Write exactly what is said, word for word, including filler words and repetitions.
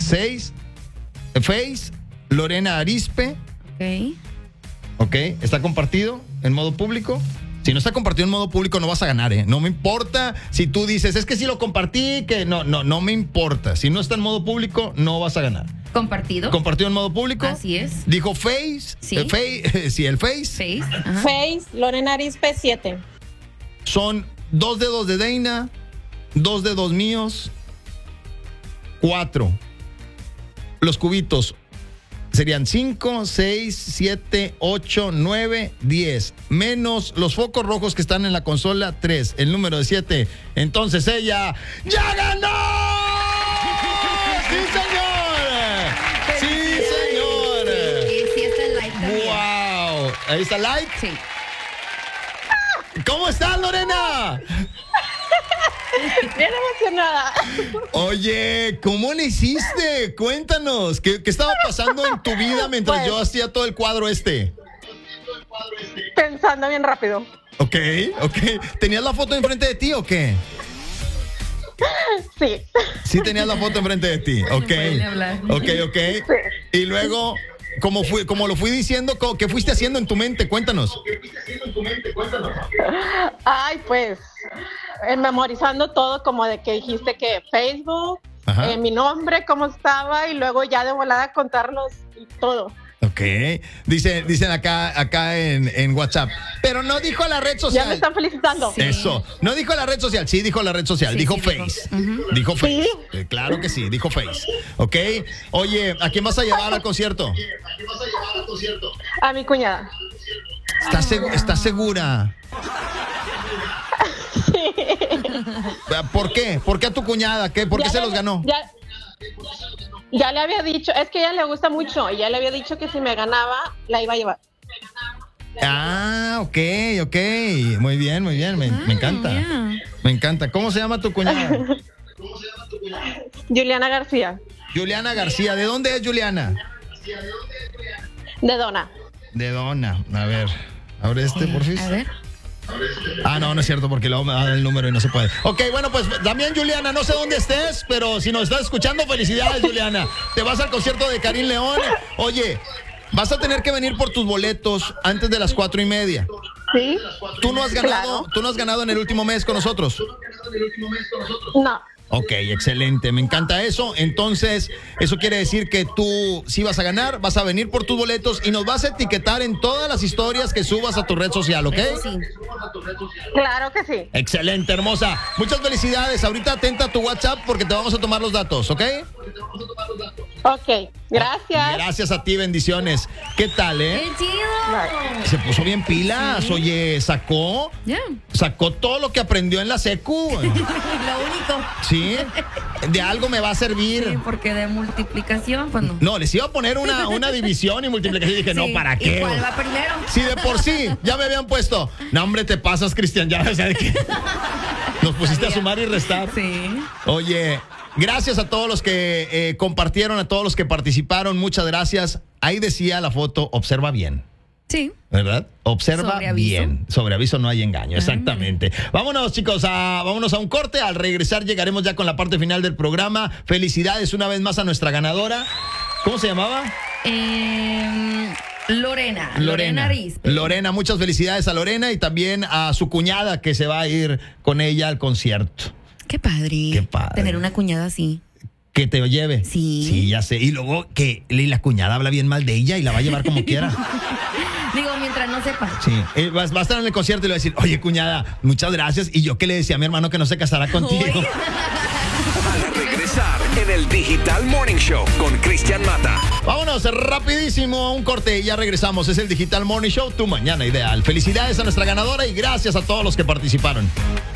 seis. Face, Lorena Arispe. Ok. Ok, ¿está compartido en modo público? Si no está compartido en modo público no vas a ganar, ¿eh? No me importa si tú dices, es que si lo compartí, que no, no, no me importa. Si no está en modo público, no vas a ganar. ¿Compartido? ¿Compartido en modo público? Así es. Dijo Face. Sí. Eh, face sí, el Face. Face. Ajá. Face, Lorena Arispe, siete. Son dos dedos de Deina, dos dedos míos, cuatro. Los cubitos serían cinco, seis, siete, ocho, nueve, diez. Menos los focos rojos que están en la consola, tres. El número de siete. Entonces ella ¡ya ganó! ¡Sí, señor! ¡Sí, señor! Y sí está el like también. ¡Wow! ¿Ahí está el like? Sí. ¿Cómo estás, Lorena? Bien emocionada. Oye, ¿cómo le hiciste? Cuéntanos, ¿qué, qué estaba pasando en tu vida mientras Pues, yo hacía todo el cuadro este? Pensando bien rápido. Ok, ok. ¿Tenías la foto enfrente de ti o qué? Sí. Sí tenías la foto enfrente de ti, ok. puede hablar. Ok, ok. Y luego, como, fui, como lo fui diciendo, ¿qué fuiste haciendo en tu mente? Cuéntanos. Ay, pues, eh, memorizando todo como de que dijiste que Facebook, eh, mi nombre, cómo estaba, y luego ya de volada contarlos y todo. Ok. Dice, dicen acá, acá en, en WhatsApp. Pero no dijo la red social. Ya me están felicitando. Sí. Eso. No dijo la red social. Sí, dijo la red social. Sí, dijo sí, Face. dijo. Uh-huh. Dijo Face. ¿Sí? Eh, claro que sí, dijo Face. Ok. Oye, ¿a quién vas a llevar al concierto? A mi cuñada. ¿Estás, seg- ¿estás segura? Sí. ¿Por qué? ¿Por qué a tu cuñada? ¿Qué? ¿Por qué Ya se le- los ganó? Ya, ya le había dicho, es que a ella le gusta mucho, y ya le había dicho que si me ganaba, la iba a llevar. Ah, ok, ok. Muy bien, muy bien. Me, me encanta. yeah. Me encanta. ¿Cómo se llama tu cuñada? Juliana García, Juliana García. ¿De dónde es Juliana? de Dona. De Dona. A ver. Abre este, por fin. A ver. Ah, no, no es cierto, porque luego me da el número y no se puede. Ok, bueno, pues también, Juliana, no sé dónde estés, pero si nos estás escuchando, felicidades, Juliana. Te vas al concierto de Karim León. Oye, vas a tener que venir por tus boletos antes de las cuatro y media. ¿Sí? ¿Tú no has ganado, Claro. tú no has ganado en el último mes con nosotros? No. Ok, excelente, me encanta eso. Entonces, eso quiere decir que tú sí vas a ganar, vas a venir por tus boletos y nos vas a etiquetar en todas las historias que subas a tu red social, ¿ok? Eso sí. Claro que sí. Excelente, hermosa. Muchas felicidades. Ahorita atenta a tu WhatsApp porque te vamos a tomar los datos, ¿ok? Ok, gracias. Gracias a ti, bendiciones. ¿Qué tal, eh? ¡Qué chido! Se puso bien pilas, Sí. oye, sacó, Ya. sacó todo lo que aprendió en la secu. Lo único. Sí, de algo me va a Sí, servir. porque de multiplicación, pues no. No, les iba a poner una, una división y multiplicación y dije, no, Sí. ¿para ¿Y qué? cuál va primero? Si de por sí ya me habían puesto, no, hombre, te pasas, Cristian, ya, o sea, de que nos pusiste a sumar y restar. Sí. Oye, gracias a todos los que eh, compartieron, a todos los que participaron, muchas gracias. Ahí decía la foto, observa bien. Sí. ¿Verdad? Observa Sobre aviso. bien. Sobre aviso no hay engaño, exactamente. Vámonos, chicos, a, vámonos a un corte. Al regresar llegaremos ya con la parte final del programa. Felicidades una vez más a nuestra ganadora. ¿Cómo se llamaba? Eh, Lorena. Lorena Arispe. Lorena, muchas felicidades a Lorena y también a su cuñada que se va a ir con ella al concierto. Qué padre. Qué padre. Tener una cuñada así. Que te lleve. Sí. Sí, ya sé. Y luego que la cuñada habla bien mal de ella y la va a llevar como quiera. Digo, mientras no sepa. Sí, eh, va, va a estar en el concierto y le va a decir, oye, cuñada, muchas gracias. Y yo que le decía a mi hermano que no se casará contigo. Uy. Al regresar en el Digital Morning Show con Cristian Mata. Vámonos rapidísimo a un corte y ya regresamos. Es el Digital Morning Show, tu mañana ideal. Felicidades a nuestra ganadora y gracias a todos los que participaron.